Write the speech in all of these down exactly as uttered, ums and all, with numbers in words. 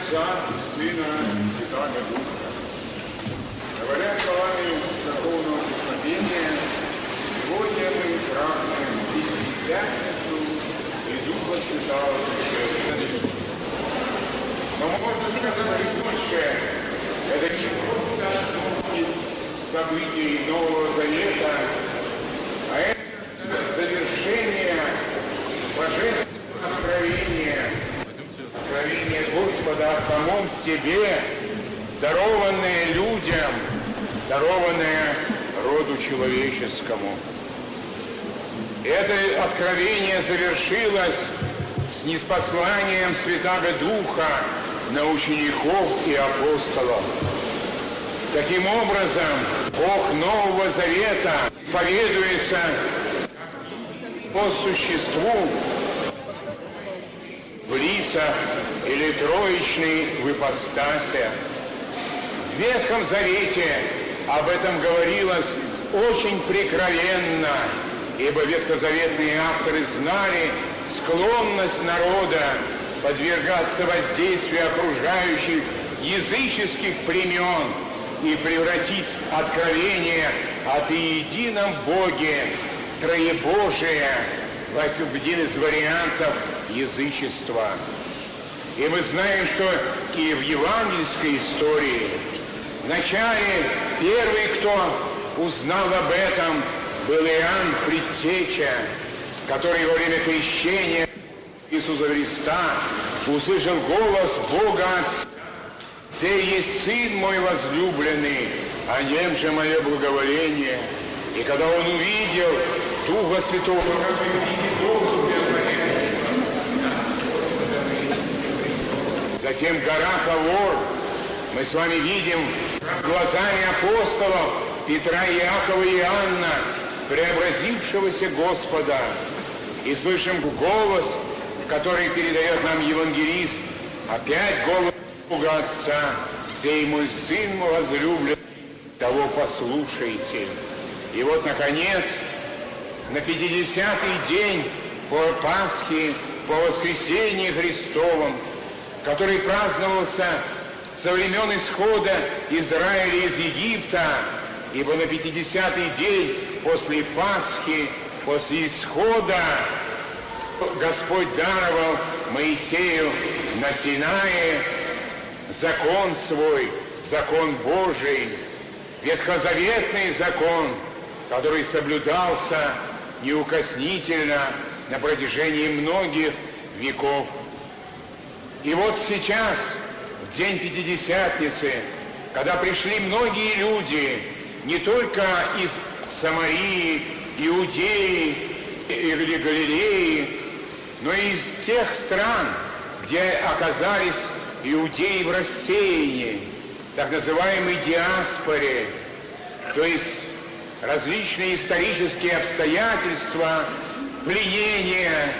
Отца и Сына и Святаго Духа. Говоря словами Церковного Песнопения, сегодня мы празднуем Пятидесятницу и Духа Святого Пришествия. Но можно сказать и больше, это не просто одно из событий Нового Завета, а это завершение божественного откровения, откровение Господа о самом себе, дарованное людям, дарованное роду человеческому. Это откровение завершилось с ниспосланием Святаго Духа на учеников и апостолов. Таким образом, Бог Нового Завета поведуется по существу в лицах или троичной в ипостасе. В Ветхом Завете об этом говорилось очень прикровенно, ибо ветхозаветные авторы знали склонность народа подвергаться воздействию окружающих языческих племен и превратить откровение о триедином Боге, Троебожие, в один из вариантов язычества. И мы знаем, что и в евангельской истории вначале первый, кто узнал об этом, был Иоанн Предтеча, который во время крещения Иисуса Христа услышал голос Бога Отца: «Сей есть Сын мой возлюбленный, о нем же мое благоволение». И когда он увидел Духа Святого, затем гора Тавор, мы с вами видим глазами апостолов Петра, Иакова и Иоанна преобразившегося Господа, и слышим голос, который передает нам евангелист, опять голос Бога Отца: «Сей мой Сын возлюбленный, того послушайте». И вот, наконец, на пятидесятый день по Пасхе, по воскресении Христовом, который праздновался со времен исхода Израиля из Египта, ибо на пятидесятый день после Пасхи, после исхода, Господь даровал Моисею на Синае закон свой, закон Божий, ветхозаветный закон, который соблюдался неукоснительно на протяжении многих веков. И вот сейчас, в день Пятидесятницы, когда пришли многие люди, не только из Самарии, Иудеи или Галилеи, но и из тех стран, где оказались иудеи в рассеянии, так называемой диаспоре, то есть различные исторические обстоятельства, пленения,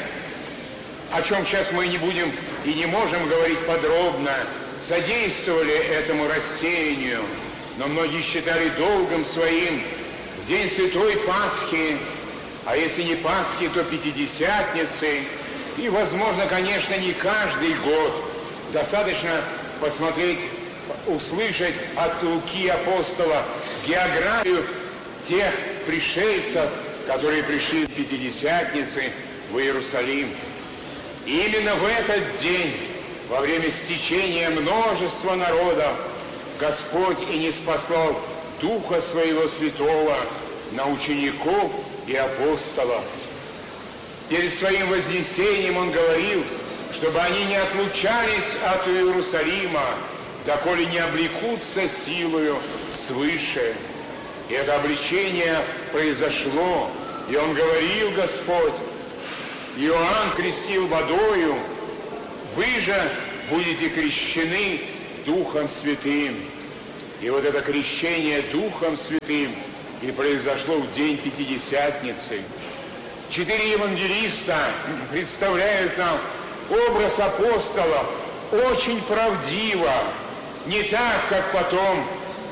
о чем сейчас мы не будем и не можем говорить подробно, содействовали этому рассеянию, но многие считали долгом своим в день Святой Пасхи, а если не Пасхи, то Пятидесятницы, и, возможно, конечно, не каждый год. Достаточно посмотреть, услышать от Луки апостола географию тех пришельцев, которые пришли в Пятидесятницы в Иерусалим. И именно в этот день, во время стечения множества народов, Господь и ниспослал Духа Своего Святого на учеников и апостолов. Перед Своим вознесением Он говорил, чтобы они не отлучались от Иерусалима, доколе не облекутся силою свыше. И это обличение произошло, и Он говорил, Господь: «Иоанн крестил водою, вы же будете крещены Духом Святым». И вот это крещение Духом Святым и произошло в день Пятидесятницы. Четыре евангелиста представляют нам образ апостолов очень правдиво, не так, как потом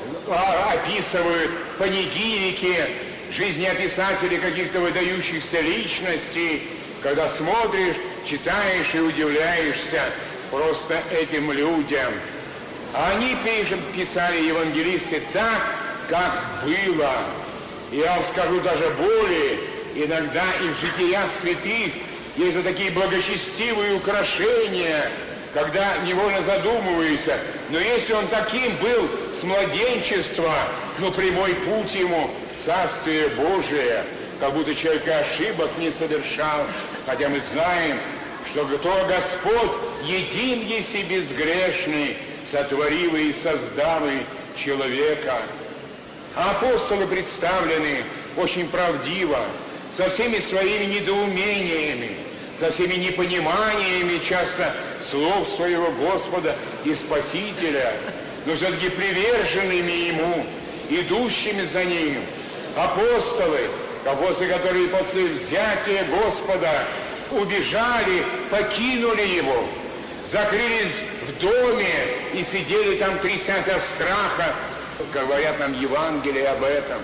описывают панигирики, жизнеописатели каких-то выдающихся личностей, когда смотришь, читаешь и удивляешься, просто этим людям. А они пишут, писали евангелисты так, как было. И я вам скажу даже более, иногда и в житиях святых есть вот такие благочестивые украшения, когда невольно задумываешься, но если он таким был с младенчества, ну прямой путь ему, Царствие Божие, как будто человек и ошибок не совершал, хотя мы знаем, что кто Господь един еси безгрешный, сотворивый и создавый человека. А апостолы представлены очень правдиво, со всеми своими недоумениями, со всеми непониманиями часто слов своего Господа и Спасителя, но все-таки приверженными Ему, идущими за Ним. Апостолы, апостолы, которые после взятия Господа убежали, покинули Его, закрылись в доме и сидели там, трясясь от страха. Говорят нам Евангелие об этом.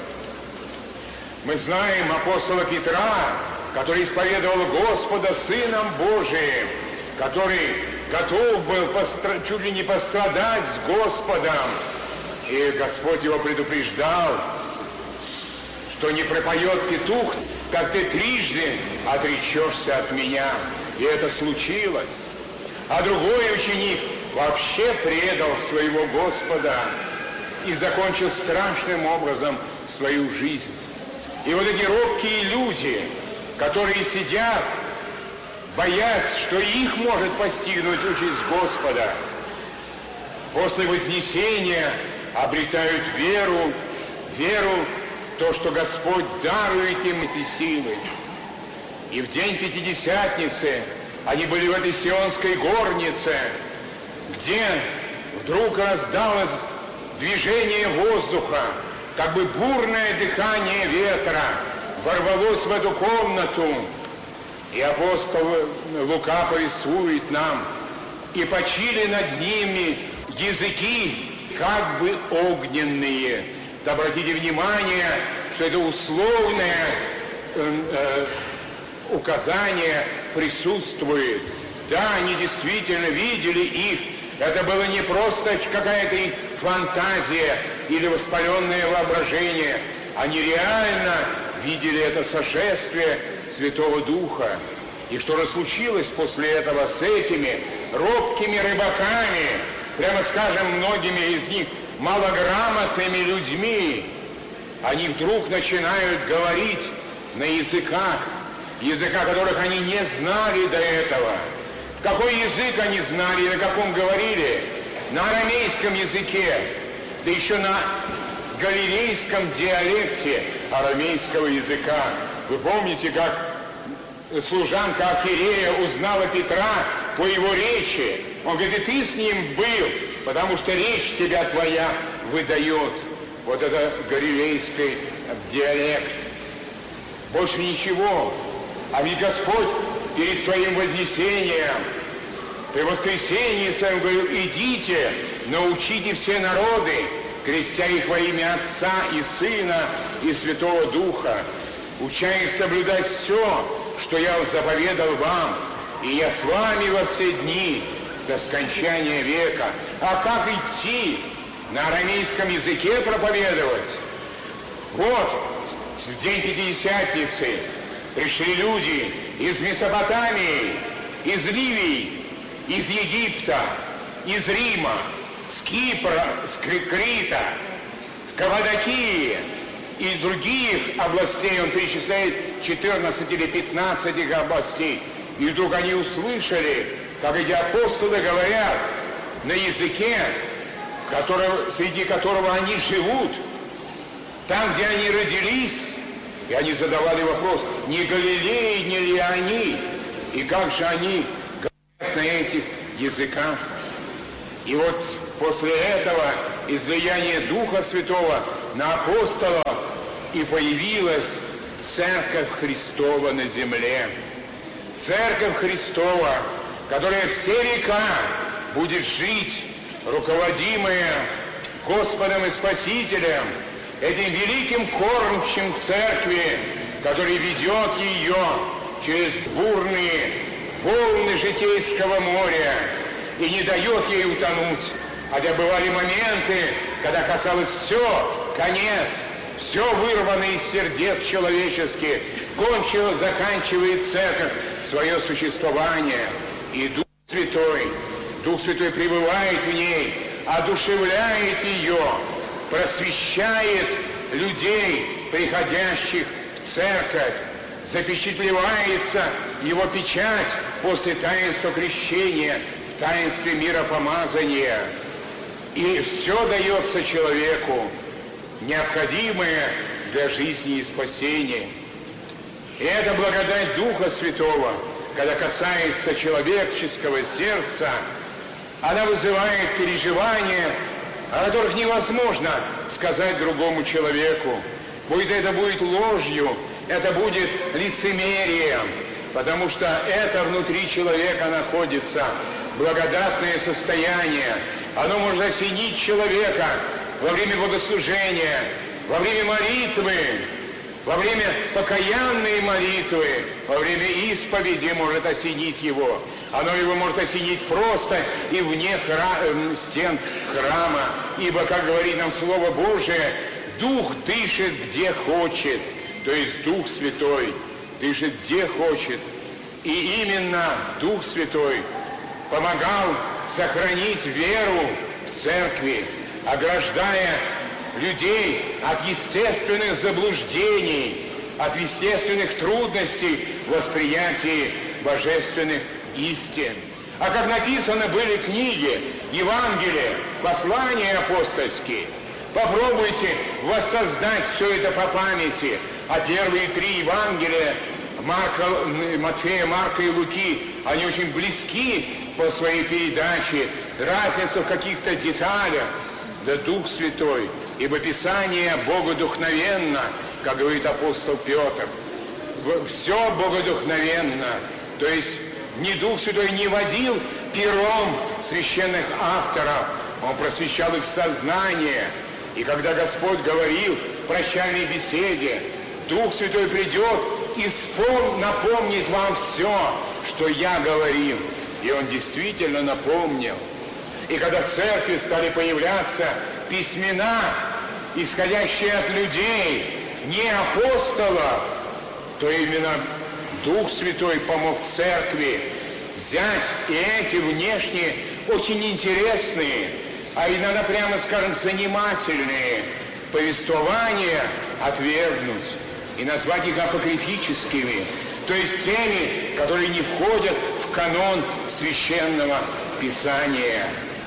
Мы знаем апостола Петра, который исповедовал Господа Сыном Божиим, который готов был постра... чуть ли не пострадать с Господом. И Господь его предупреждал, что не пропоет петух, как ты трижды отречешься от меня. И это случилось. А другой ученик вообще предал своего Господа и закончил страшным образом свою жизнь. И вот эти робкие люди, которые сидят, боясь, что их может постигнуть участь Господа, после вознесения обретают веру, веру в то, что Господь дарует им эти силы. И в день Пятидесятницы они были в этой Сионской горнице, где вдруг раздалось движение воздуха, как бы бурное дыхание ветра ворвалось в эту комнату. И апостол Лука повествует нам, и почили над ними языки, как бы огненные. Да обратите внимание, что это условное э, э, указание присутствует. Да, они действительно видели их. Это было не просто какая-то фантазия или воспаленное воображение. Они реально видели это сошествие Святого Духа. И что же случилось после этого с этими робкими рыбаками, прямо скажем, многими из них малограмотными людьми? Они вдруг начинают говорить на языках, языка которых они не знали до этого. Какой язык они знали и на каком говорили? На арамейском языке, да еще на галилейском диалекте арамейского языка. Вы помните, как служанка Ахирея узнала Петра по его речи? Он говорит, и ты с ним был, потому что речь тебя твоя выдает. Вот это галилейский диалект. Больше ничего. А ведь Господь перед своим вознесением, при воскресении своем говорил, идите, научите все народы, крестя их во имя Отца и Сына и Святого Духа, уча их соблюдать все, что я заповедал вам, и я с вами во все дни до скончания века. А как идти? На арамейском языке проповедовать? Вот, в день Пятидесятницы пришли люди из Месопотамии, из Ливии, из Египта, из Рима, с Кипра, с Крита, Каппадокии и других областей. Он перечисляет четырнадцать или пятнадцать их областей. И вдруг они услышали, как эти апостолы говорят на языке, который, среди которого они живут, там, где они родились. И они задавали вопрос, не Галилеи, не ли они? И как же они говорят на этих языках? И вот после этого излияния Духа Святого на апостолов и появилась Церковь Христова на земле. Церковь Христова, которая все века будет жить, руководимая Господом и Спасителем, этим великим кормчим церкви, который ведет ее через бурные волны житейского моря и не дает ей утонуть. Хотя бывали моменты, когда казалось все, конец, все вырвано из сердец человеческих, кончилось, заканчивает церковь свое существование. И Дух Святой, Дух Святой пребывает в ней, одушевляет ее, просвещает людей, приходящих в церковь, запечатлевается его печать после таинства крещения, в таинстве миропомазания. И все дается человеку, необходимое для жизни и спасения. И эта благодать Духа Святого, когда касается человеческого сердца, она вызывает переживания, о которых невозможно сказать другому человеку. Будь это будет ложью, это будет лицемерием, потому что это внутри человека находится, благодатное состояние. Оно может осенить человека во время богослужения, во время молитвы, во время покаянной молитвы, во время исповеди может осенить его. Оно его может осенить просто и вне храм, стен храма. Ибо, как говорит нам Слово Божие, Дух дышит где хочет. То есть Дух Святой дышит где хочет. И именно Дух Святой помогал сохранить веру в церкви, ограждая людей от естественных заблуждений, от естественных трудностей в восприятии божественных истин. А как написано были книги, Евангелия, послания апостольские, попробуйте воссоздать все это по памяти. А первые три Евангелия, Марка, Матфея, Марка и Луки, они очень близки по своей передаче. Разница в каких-то деталях, да Дух Святой, ибо Писание богодухновенно, как говорит апостол Петр. Все богодухновенно, то есть ни Дух Святой не водил пером священных авторов, Он просвещал их сознание. И когда Господь говорил в прощальной беседе, Дух Святой придет и вспом... напомнит вам все, что я говорил. И Он действительно напомнил. И когда в церкви стали появляться письмена, исходящие от людей, не апостолов, то именно Дух Святой помог церкви взять и эти внешние, очень интересные, а иногда, прямо скажем, занимательные повествования отвергнуть и назвать их апокрифическими, то есть теми, которые не входят в канон священного Писания.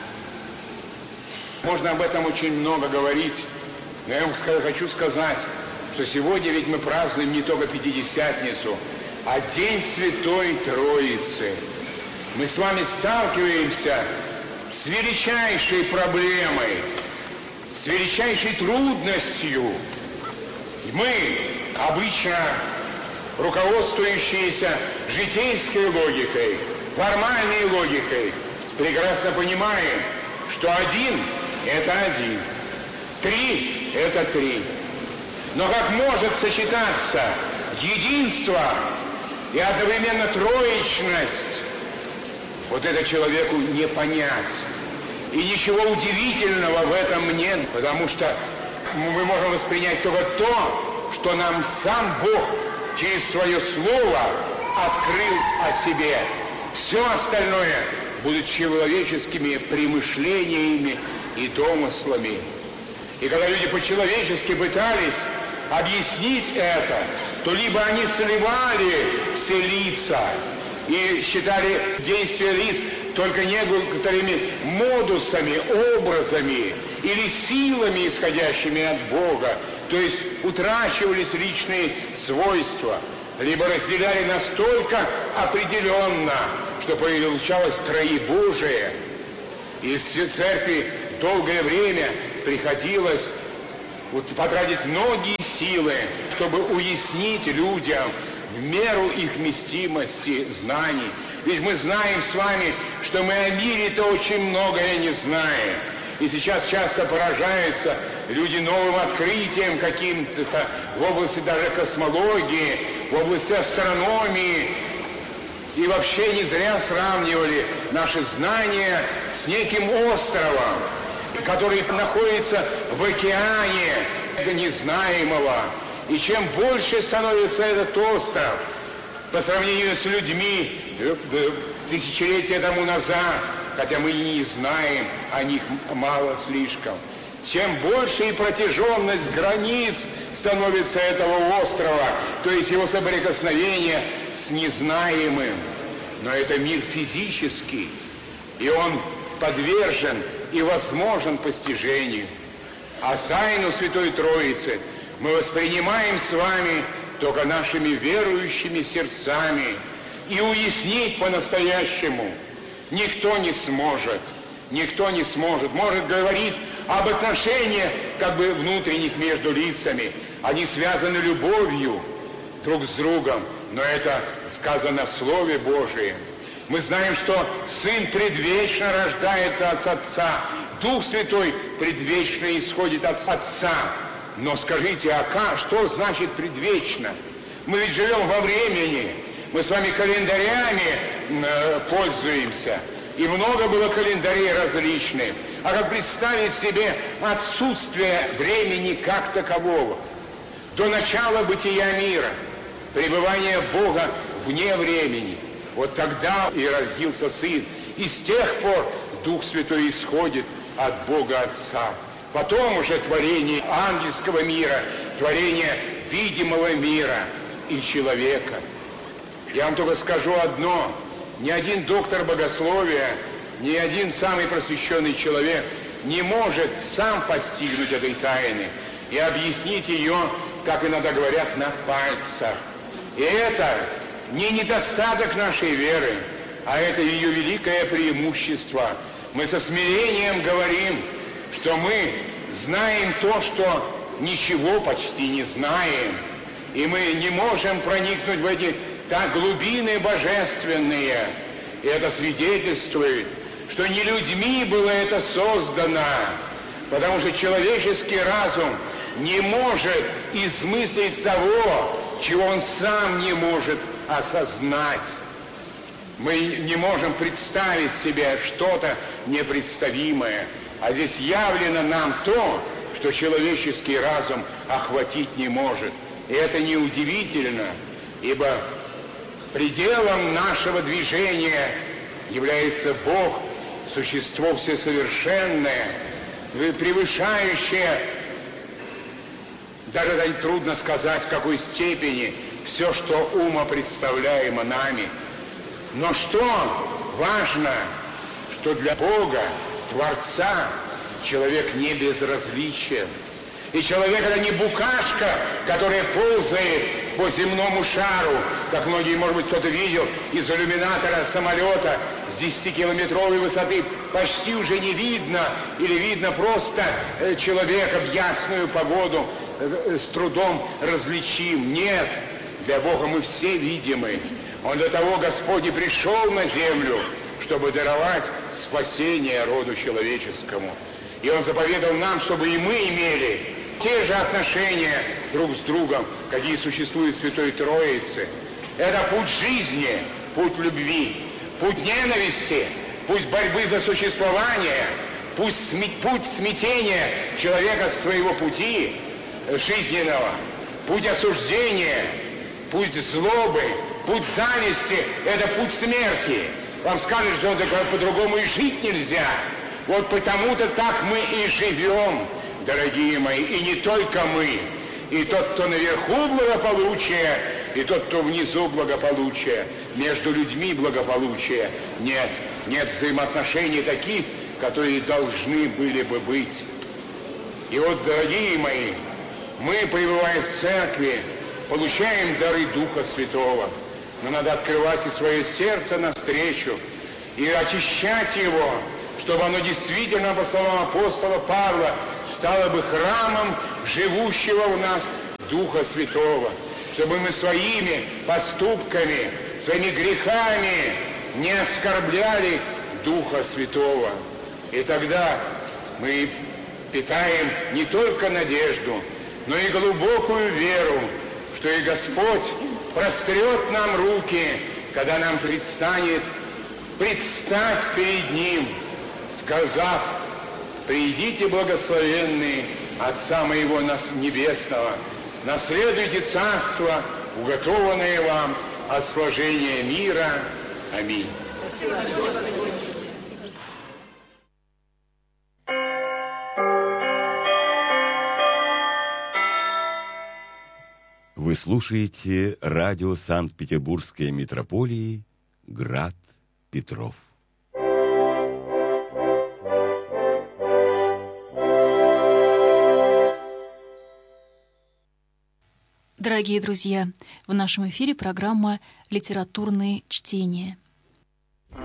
Можно об этом очень много говорить, но я вам хочу сказать, что сегодня ведь мы празднуем не только Пятидесятницу, а День Святой Троицы. Мы с вами сталкиваемся с величайшей проблемой, с величайшей трудностью. Мы, обычно руководствующиеся житейской логикой, формальной логикой, прекрасно понимаем, что один – это один, три – это три. Но как может сочетаться единство и одновременно троечность, вот это человеку не понять. И ничего удивительного в этом нет, потому что мы можем воспринять только то, что нам сам Бог через свое слово открыл о себе. Все остальное будут человеческими примышлениями и домыслами. И когда люди по-человечески пытались объяснить это, то либо они сливали все лица и считали действия лиц только некоторыми модусами, образами или силами, исходящими от Бога, то есть утрачивались личные свойства, либо разделяли настолько определенно, что получалось троебожие. И в церкви долгое время приходилось вот потратить многие силы, чтобы уяснить людям в меру их вместимости знаний. Ведь мы знаем с вами, что мы о мире-то очень многое не знаем. И сейчас часто поражаются люди новым открытием каким-то в области даже космологии, в области астрономии. И вообще не зря сравнивали наши знания с неким островом, который находится в океане незнаемого. И чем больше становится этот остров по сравнению с людьми тысячелетия тому назад, хотя мы не знаем о них мало слишком, чем больше и протяженность границ становится этого острова, то есть его соприкосновение с незнаемым. Но это мир физический, и он подвержен и возможен постижению. А тайну Святой Троицы мы воспринимаем с вами только нашими верующими сердцами, и уяснить по-настоящему никто не сможет. Никто не сможет. Может говорить об отношениях как бы внутренних между лицами. Они связаны любовью друг с другом, но это сказано в Слове Божием. Мы знаем, что Сын предвечно рождает от Отца, Дух Святой предвечно исходит от Отца. Но скажите, а как, что значит предвечно? Мы ведь живем во времени, мы с вами календарями э, пользуемся, и много было календарей различных. А как представить себе отсутствие времени как такового? До начала бытия мира, пребывание Бога вне времени. Вот тогда и родился Сын. И с тех пор Дух Святой исходит от Бога Отца. Потом уже творение ангельского мира, творение видимого мира и человека. Я вам только скажу одно. Ни один доктор богословия, ни один самый просвещенный человек не может сам постигнуть этой тайны и объяснить ее, как иногда говорят, на пальцах. И это не недостаток нашей веры, а это ее великое преимущество. Мы со смирением говорим, что мы знаем то, что ничего почти не знаем, и мы не можем проникнуть в эти так глубины божественные. И это свидетельствует, что не людьми было это создано, потому что человеческий разум не может измыслить того, чего он сам не может осознать. Мы не можем представить себе что-то непредставимое, а здесь явлено нам то, что человеческий разум охватить не может. И это неудивительно, ибо пределом нашего движения является Бог, существо всесовершенное, превышающее, даже трудно сказать, в какой степени, все, что умопредставляемо нами. Но что важно, что для Бога, Творца, человек не безразличен. И человек — это не букашка, которая ползает по земному шару, как многие, может быть, кто-то видел, из иллюминатора самолета с десятикилометровой высоты почти уже не видно, или видно просто человека в ясную погоду, с трудом различим. Нет, для Бога мы все видимы. Он для того, Господь, и пришел на землю, чтобы даровать спасение роду человеческому. И Он заповедал нам, чтобы и мы имели те же отношения друг с другом, какие существуют в Святой Троице. Это путь жизни, путь любви, путь ненависти, путь борьбы за существование, путь, сме- путь смятения человека с своего пути жизненного, путь осуждения, путь злобы, путь зависти – это путь смерти. Вам скажут, что по-другому и жить нельзя. Вот потому-то так мы и живем, дорогие мои, и не только мы. И тот, кто наверху благополучие, и тот, кто внизу благополучие. Между людьми благополучие нет. Нет взаимоотношений таких, которые должны были бы быть. И вот, дорогие мои, мы, пребывая в церкви, получаем дары Духа Святого. Но надо открывать и свое сердце навстречу, и очищать его, чтобы оно действительно, по словам апостола Павла, стало бы храмом живущего в нас Духа Святого, чтобы мы своими поступками, своими грехами не оскорбляли Духа Святого. И тогда мы питаем не только надежду, но и глубокую веру, что и Господь прострет нам руки, когда нам предстанет предстать перед Ним, сказав: «Придите, благословенные Отца моего Небесного, наследуйте царство, уготованное вам от сложения мира. Аминь». Вы слушаете радио Санкт-Петербургской митрополии «Град Петров». Дорогие друзья, в нашем эфире программа «Литературные чтения».